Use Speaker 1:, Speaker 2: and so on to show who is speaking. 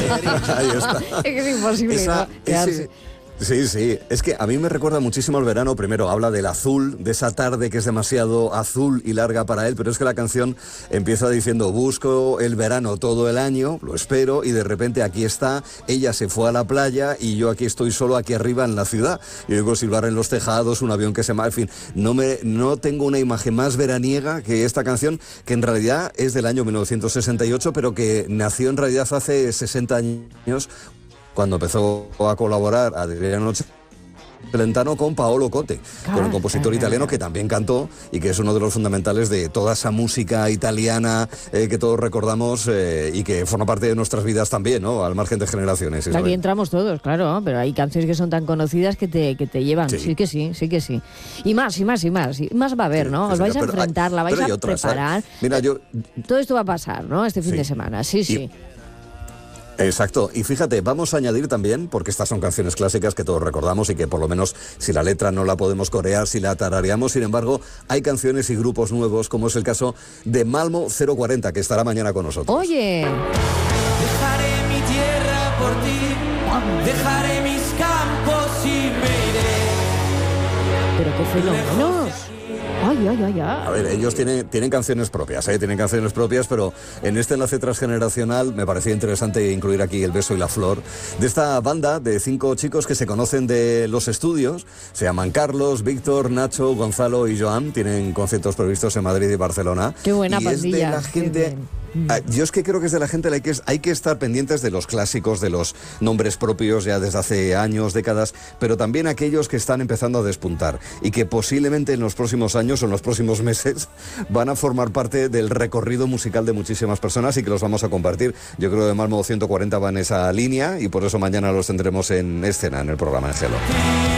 Speaker 1: Ahí está.
Speaker 2: Es que es imposible, ¿no? Quedarse.
Speaker 1: Sí, es que a mí me recuerda muchísimo al verano. Primero habla del azul, de esa tarde que es demasiado azul y larga para él, pero es que la canción empieza diciendo: busco el verano todo el año, lo espero, y de repente aquí está, ella se fue a la playa y yo aquí estoy solo aquí arriba en la ciudad. Y oigo silbar en los tejados, un avión que se en fin, no tengo una imagen más veraniega que esta canción, que en realidad es del año 1968, pero que nació en realidad hace 60 años, cuando empezó a colaborar Adriano Celentano con Paolo Conte, con el compositor italiano que también cantó y que es uno de los fundamentales de toda esa música italiana que todos recordamos y que forma parte de nuestras vidas también, ¿no? Al margen de generaciones. Isabel.
Speaker 2: Aquí entramos todos, claro, pero hay canciones que son tan conocidas que te llevan. Sí que sí. Y más va a haber, ¿no? Os vais a enfrentar, la vais a preparar.
Speaker 1: Mira,
Speaker 2: todo esto va a pasar, ¿no? Este fin de semana, sí.
Speaker 1: Exacto, y fíjate, vamos a añadir también, porque estas son canciones clásicas que todos recordamos y que por lo menos si la letra no la podemos corear, si la tarareamos, sin embargo, hay canciones y grupos nuevos, como es el caso de Malmo 040, que estará mañana con nosotros.
Speaker 2: Oye,
Speaker 3: dejaré mi tierra por ti, dejaré mis campos y me iré.
Speaker 2: pero qué fenómenos. Ay.
Speaker 1: A ver, ellos tienen canciones propias, pero en este enlace transgeneracional me parecía interesante incluir aquí El beso y la flor, de esta banda de 5 chicos que se conocen de los estudios, se llaman Carlos, Víctor, Nacho, Gonzalo y Joan, tienen conciertos previstos en Madrid y Barcelona.
Speaker 2: Qué buena pandilla.
Speaker 1: Es de la gente... Yo es que creo que es de la gente a la que hay que estar pendientes de los clásicos, de los nombres propios ya desde hace años, décadas, pero también aquellos que están empezando a despuntar y que posiblemente en los próximos años o en los próximos meses van a formar parte del recorrido musical de muchísimas personas y que los vamos a compartir. Yo creo que Malmo 140 va en esa línea y por eso mañana los tendremos en escena en el programa en Hello.